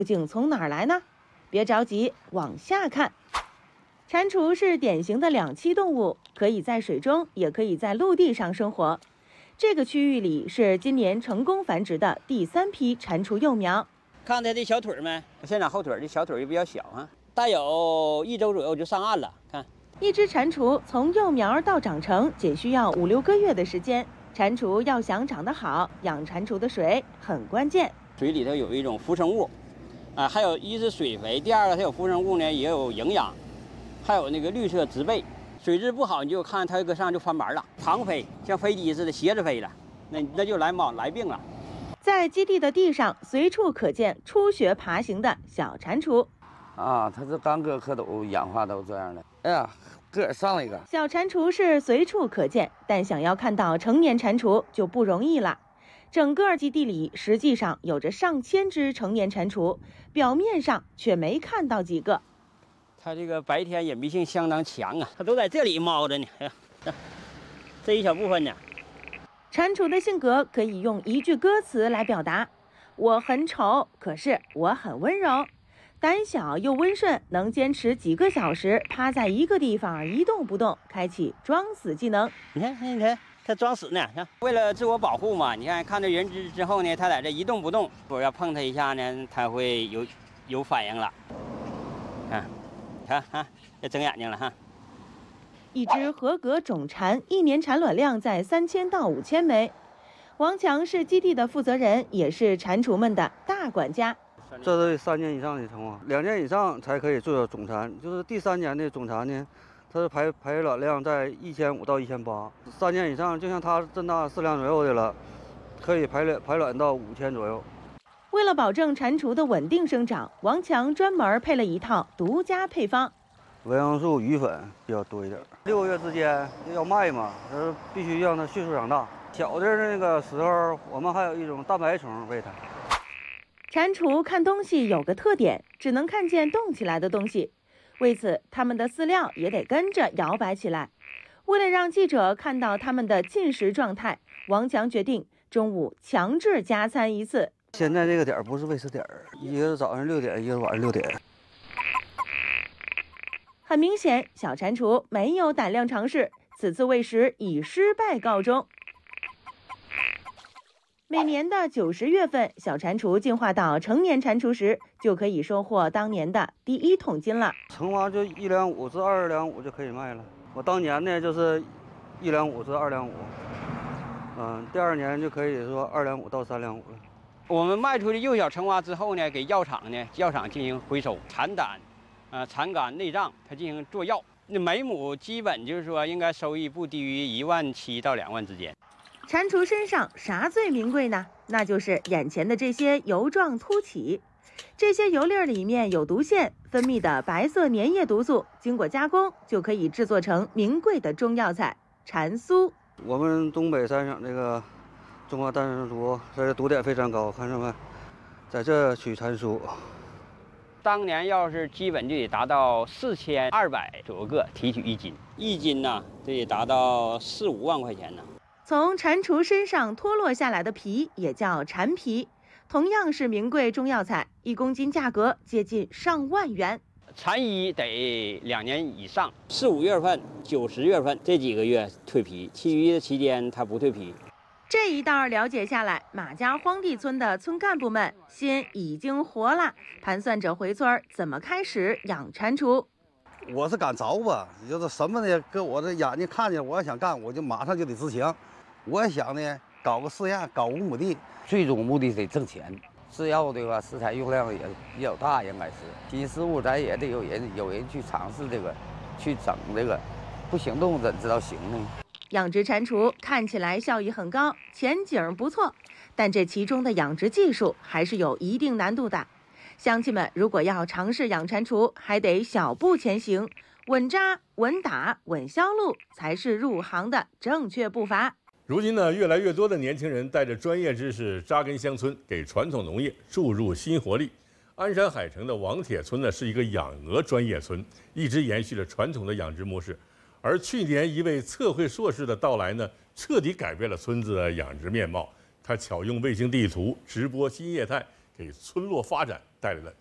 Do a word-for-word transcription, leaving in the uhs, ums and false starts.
究竟从哪儿来呢？别着急，往下看。蟾蜍是典型的两栖动物，可以在水中，也可以在陆地上生活。这个区域里是今年成功繁殖的第三批蟾蜍幼苗。 看它的小腿没？现长后腿的小腿也比较小啊，大有一周左右就上岸了。看， 一只蟾蜍从幼苗到长成仅需要五六个月的时间。蟾蜍要想长得好，养蟾蜍的水很关键。 水里头有一种浮生物，啊，还有一是水肥，第二个它有浮生物呢，也有营养。还有那个绿色植被，水质不好，你就看它搁上就翻白了，旁飞，像飞机似的斜着飞了，那那就来毛来病了。 在基地的地上，随处可见初学爬行的小蟾蜍。 啊，它这干戈蝌蚪演化都这样的。哎呀，个儿上来一个。 小蟾蜍是随处可见，但想要看到成年蟾蜍就不容易了。整个基地里实际上有着上千只成年蟾蜍，表面上却没看到几个。 它这个白天隐蔽性相当强啊，它都在这里猫着呢。哎呀，这一小部分呢。 蟾蜍的性格可以用一句歌词来表达：我很丑，可是我很温柔，胆小又温顺，能坚持几个小时趴在一个地方一动不动，开启装死技能。 你看，你看，它装死呢，为了自我保护嘛。你看，看到人之之后呢，它在这一动不动，我要碰它一下呢，它会有有反应了。看。看哈，要睁眼睛了哈。 一只合格种蟾，一年产卵量在三千到五千枚。王强是基地的负责人，也是蟾蜍们的大管家。 这是三年以上的成蛙，两年以上才可以做种蟾，就是第三年的种蟾呢，它的排排卵量在一千五到一千八，三年以上，就像它这么大四两左右的了，可以排卵排卵到五千左右。 为了保证蟾蜍的稳定生长，王强专门配了一套独家配方。 维生素鱼粉比较多一点，六个月之间要卖嘛，呃，必须让它迅速长大。小的那个时候，我们还有一种蛋白虫喂它。 蟾蜍看东西有个特点，只能看见动起来的东西，为此它们的饲料也得跟着摇摆起来。为了让记者看到它们的进食状态，王强决定中午强制加餐一次。 现在这个点儿不是喂食点儿，一个是早上六点，一个是晚上六点。 很明显，小蟾蜍没有胆量尝试，此次喂食以失败告终。每年的九十月份，小蟾蜍进化到成年蟾蜍时，就可以收获当年的第一桶金了。 成蛙就一两五至二两五就可以卖了。我当年呢就是一两五至二两五，嗯，第二年就可以说二两五到三两五了。 我们卖出去幼小成蛙之后呢，给药厂呢，药厂进行回收，产胆、呃产肝、内脏，它进行做药。那每亩基本就是说应该收益不低于一万七到两万之间。 蟾蜍身上啥最名贵呢？那就是眼前的这些油状凸起，这些油粒里面有毒腺，分泌的白色粘液毒素，经过加工就可以制作成名贵的中药材蟾酥。 我们东北三省这个中华淡水族，它的毒点非常高，看着没，在这取蟾酥。 当年要是基本就得达到四千二百左右个提取一斤，一斤呢这得达到四五万块钱呢。 从蟾蜍身上脱落下来的皮也叫蟾皮，同样是名贵中药材，一公斤价格接近上万元。 蟾衣得两年以上，四五月份、九十月份这几个月蜕皮，其余的期间它不蜕皮。 这一道了解下来，马家荒地村的村干部们心已经活了，盘算着回村怎么开始养蟾蜍。 我是敢着吧，就是什么呢？跟我这眼睛看见，我要想干，我就马上就得执行。我想呢，搞个试验，搞五亩地， 最终目的得挣钱。制药的话，食材用量也比较大，应该是新事物，咱也得有人有人去尝试这个，去整这个，不行动怎知道行呢？ 养殖蟾蜍看起来效益很高，前景不错，但这其中的养殖技术还是有一定难度的。乡亲们如果要尝试养蟾蜍，还得小步前行，稳扎稳打稳销路才是入行的正确步伐。 如今呢，越来越多的年轻人带着专业知识扎根乡村，给传统农业注入新活力。鞍山海城的王铁村呢，是一个养鹅专业村，一直延续了传统的养殖模式。而去年一位测绘硕士的到来呢，彻底改变了村子的养殖面貌。他巧用卫星地图直播新业态， 给村落发展带来了